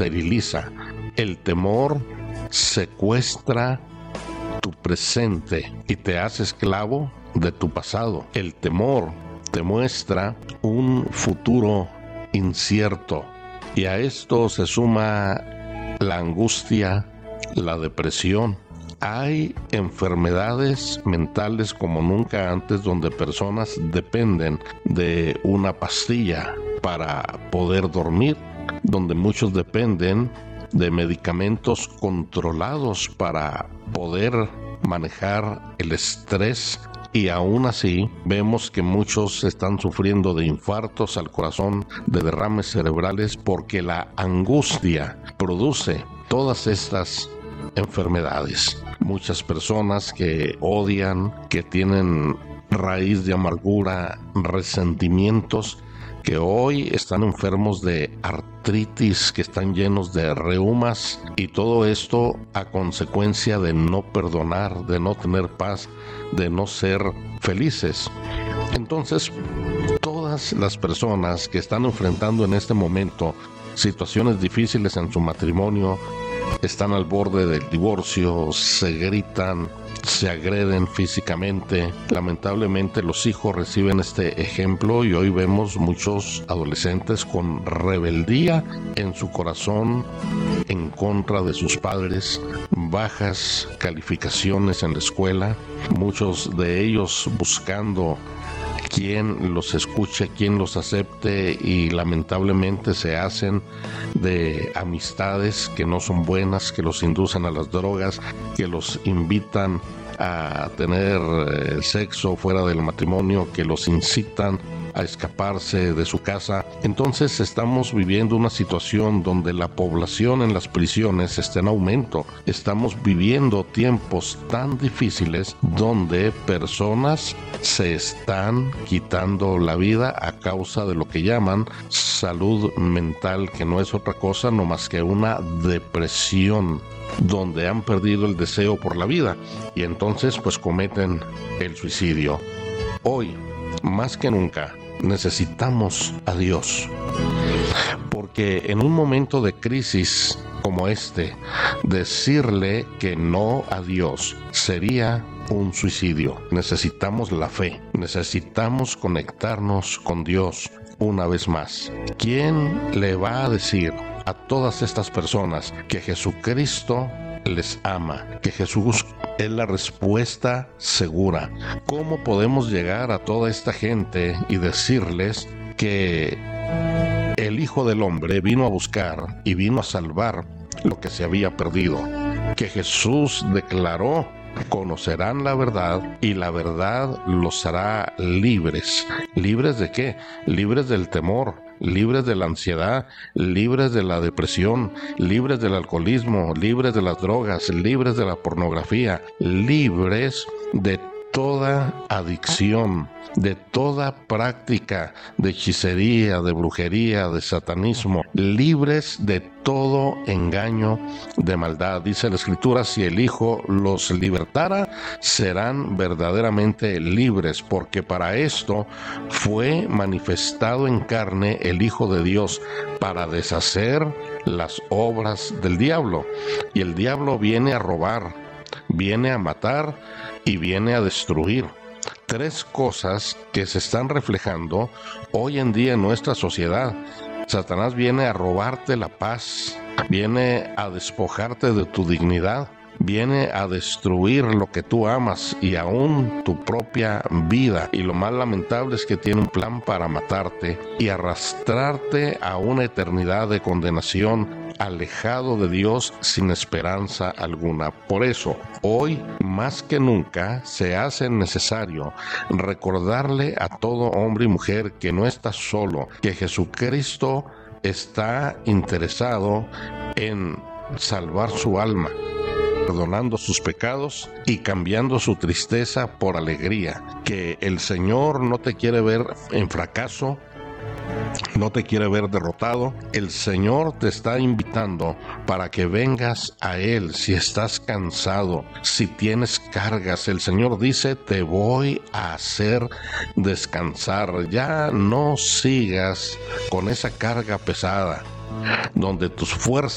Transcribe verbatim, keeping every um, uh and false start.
esteriliza. El temor secuestra tu presente y te hace esclavo de tu pasado. El temor te muestra un futuro incierto, y a esto se suma la angustia, la depresión. Hay enfermedades mentales como nunca antes, donde personas dependen de una pastilla para poder dormir, donde muchos dependen de medicamentos controlados para poder manejar el estrés, y aún así vemos que muchos están sufriendo de infartos al corazón, de derrames cerebrales, porque la angustia produce todas estas enfermedades. Muchas personas que odian, que tienen raíz de amargura, resentimientos, que hoy están enfermos de artritis, que están llenos de reumas, y todo esto a consecuencia de no perdonar, de no tener paz, de no ser felices. Entonces, todas las personas que están enfrentando en este momento situaciones difíciles en su matrimonio, están al borde del divorcio, se gritan, se agreden físicamente. Lamentablemente los hijos reciben este ejemplo, y hoy vemos muchos adolescentes con rebeldía en su corazón en contra de sus padres, bajas calificaciones en la escuela, muchos de ellos buscando quien los escuche, quien los acepte, y lamentablemente se hacen de amistades que no son buenas, que los inducen a las drogas, que los invitan a tener eh, sexo fuera del matrimonio, que los incitan a escaparse de su casa. Entonces estamos viviendo una situación donde la población en las prisiones está en aumento. Estamos viviendo tiempos tan difíciles donde personas se están quitando la vida a causa de lo que llaman salud mental, que no es otra cosa no más que una depresión, donde han perdido el deseo por la vida, y entonces pues cometen el suicidio. Hoy, más que nunca, necesitamos a Dios, porque en un momento de crisis como este, decirle que no a Dios sería un suicidio. Necesitamos la fe, necesitamos conectarnos con Dios una vez más. ¿Quién le va a decir a todas estas personas que Jesucristo les ama, que Jesús es la respuesta segura? ¿Cómo podemos llegar a toda esta gente y decirles que el Hijo del Hombre vino a buscar y vino a salvar lo que se había perdido? Que Jesús declaró: conocerán la verdad y la verdad los hará libres. ¿Libres de qué? Libres del temor, libres de la ansiedad, libres de la depresión, libres del alcoholismo, libres de las drogas, libres de la pornografía, libres de toda adicción, de toda práctica de hechicería, de brujería, de satanismo, libres de todo engaño de maldad. Dice la Escritura: si el Hijo los libertara, serán verdaderamente libres, porque para esto fue manifestado en carne el Hijo de Dios, para deshacer las obras del diablo. Y el diablo viene a robar, viene a matar y viene a destruir. Tres cosas que se están reflejando hoy en día en nuestra sociedad. Satanás viene a robarte la paz, viene a despojarte de tu dignidad, viene a destruir lo que tú amas y aún tu propia vida. Y lo más lamentable es que tiene un plan para matarte y arrastrarte a una eternidad de condenación, alejado de Dios, sin esperanza alguna. Por eso, hoy más que nunca se hace necesario recordarle a todo hombre y mujer que no está solo, que Jesucristo está interesado en salvar su alma, perdonando sus pecados y cambiando su tristeza por alegría, que el Señor no te quiere ver en fracaso, no te quiere ver derrotado. El Señor te está invitando para que vengas a Él si estás cansado, si tienes cargas. El Señor dice: te voy a hacer descansar. Ya no sigas con esa carga pesada, donde tus fuerzas